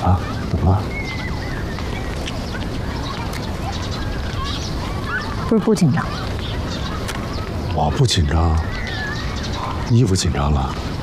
了？怎么了？ 不是不紧张。 我不紧张，衣服紧张了。